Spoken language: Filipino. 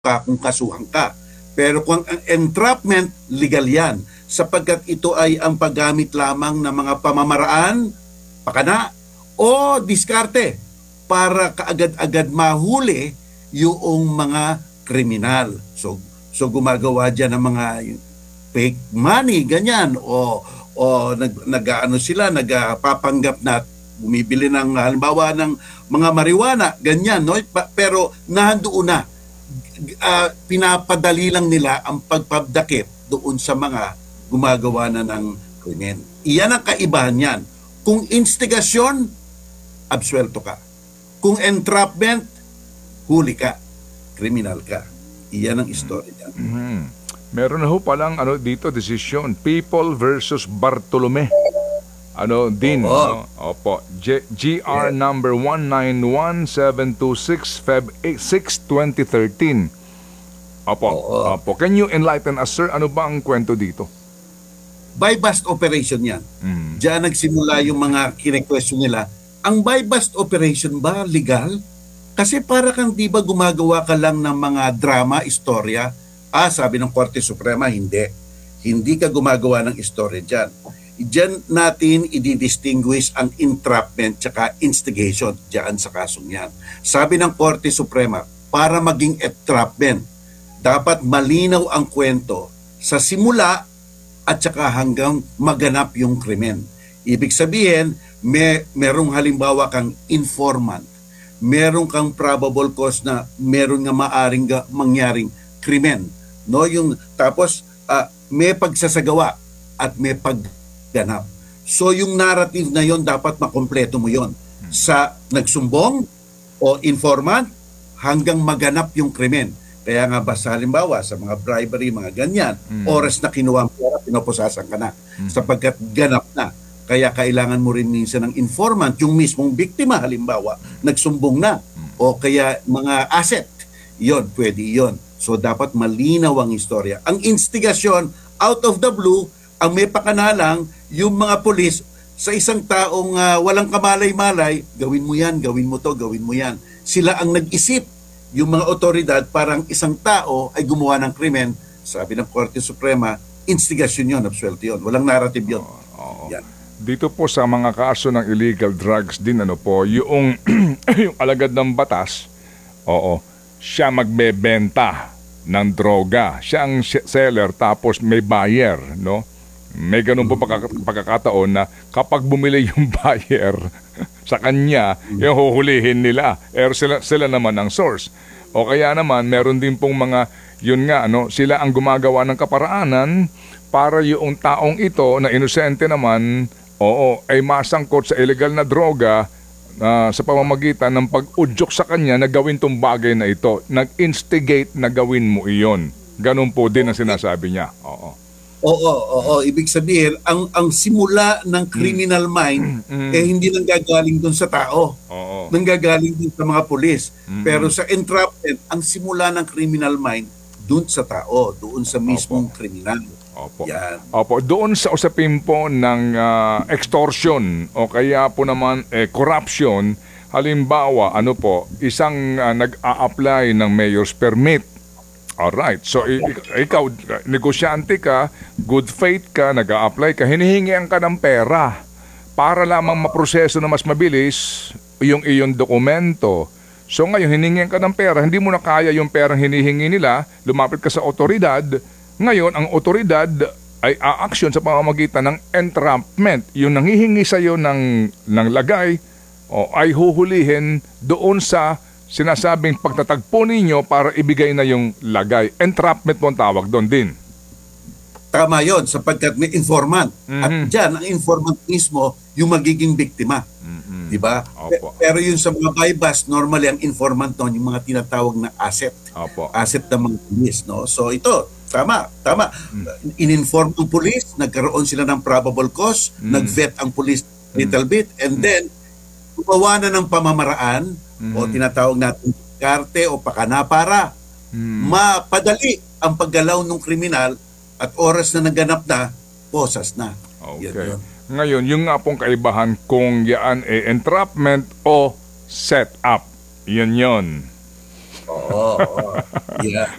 ka kung kasuhan ka. Pero kung ang entrapment, legal yan. Sapagkat ito ay ang paggamit lamang ng mga pamamaraan, pakana, o diskarte para kaagad-agad mahuli yung mga kriminal. So gumagawa dyan ng mga fake money, ganyan, o nag-ano sila, nagpapanggap na bumibili ng halimbawa ng mga marijuana, ganyan, no? Pero nandoon na, pinapadali lang nila ang pagpabdakip doon sa mga gumagawa na ng krimen. Iyan ang kaibahan yan. Kung instigasyon, absuelto ka. Kung entrapment, huli ka. Kriminal ka. Iyan ang istorya niyan. Meron na ho palang dito desisyon, People versus Bartolome. Din, Opo. GR number 191726 Feb 6, 2013. Opo. Can you enlighten us, sir? Ano ba ang kwento dito? Buy-bust operation yan. Diyan nagsimula yung mga kine-question nila. Ang buy-bust operation ba legal? Kasi para kang di ba gumagawa ka lang ng mga drama, istorya. Sabi ng Korte Suprema, hindi. Hindi ka gumagawa ng istorya dyan. Diyan natin i-distinguish ang entrapment tsaka instigation diyan sa kasong yan. Sabi ng Korte Suprema, para maging entrapment, dapat malinaw ang kwento sa simula at saka hanggang maganap yung krimen. Ibig sabihin, merong halimbawa kang informant, meron kang probable cause na meron nga maaring mangyaring krimen. No? Tapos may pagsasagawa at may pagganap. So yung narrative na yon dapat makompleto mo yon. Sa nagsumbong o informant hanggang maganap yung krimen. Kaya nga ba sa halimbawa sa mga bribery, mga ganyan, oras na kinuha ang pera, pinoposasan ka na sapagkat ganap na. Kaya kailangan mo rin minsan ng informant, yung mismong biktima halimbawa, nagsumbong na. O kaya mga asset, yon pwede yon. So dapat malinaw ang istorya. Ang instigasyon, out of the blue, ang may pakanalang, yung mga pulis, sa isang taong walang kamalay-malay, gawin mo yan, gawin mo to, gawin mo yan. Sila ang nag-isip. Yung mga otoridad, parang isang tao ay gumawa ng krimen, sabi ng Korte Suprema, instigasyon yun, absuelto yun. Walang narrative yun. Yan. Dito po sa mga kaso ng illegal drugs din, yung, yung alagad ng batas, siya magbebenta ng droga. Siya ang seller, tapos may buyer, no? May ganun po pagkakataon na kapag bumili yung buyer sa kanya, yung huhulihin nila. Sila naman ang source. O kaya naman, meron din pong mga, yun nga, sila ang gumagawa ng kaparaanan para yung taong ito na inosente naman, ay masangkot sa illegal na droga sa pamamagitan ng pag-udyok sa kanya na gawin tong bagay na ito. Nag-instigate na gawin mo iyon. Ganun po din ang sinasabi niya. Oo. Ibig sabihin, ang simula ng criminal mind, hindi nang gagaling dun sa tao. Nanggagaling dun sa mga pulis. Pero sa entrapment, ang simula ng criminal mind, dun sa tao, doon sa mismong kriminal. Yan. Doon sa usapin po ng extortion o kaya po naman corruption, halimbawa, isang nag-a-apply ng mayor's permit. Alright, so ikaw, negosyante ka, good faith ka, nag-a-apply ka, hinihingian ka ng pera para lamang maproseso na mas mabilis yung iyong dokumento. So ngayon, hiningian ka ng pera, hindi mo na kaya yung perang hinihingi nila, lumapit ka sa otoridad. Ngayon, ang otoridad ay a-action sa pamamagitan ng entrapment. Yung nanghihingi sa iyo ng lagay ay huhulihin doon sa sinasabing pagtatagpo ninyo para ibigay na yung lagay. Entrapment mo ang tawag doon din. Tama yon, sapagkat may informant. At dyan, ang informant mismo, yung magiging biktima. Diba? Pero yung sa mga buy-bust, normally ang informant noon, yung mga tinatawag na asset. Asset ng mga pulis. No? So ito, tama. In-inform ang pulis, nagkaroon sila ng probable cause, nag-vet ang pulis little bit, and then, gumawa na ng pamamaraan, o tinatawag natin karte o pakana para mapadali ang paggalaw ng kriminal at oras na naganap na, posas na. Okay. Ngayon, yung nga pong kaibahan kung yan entrapment o set up. Yun. Oo. Yeah.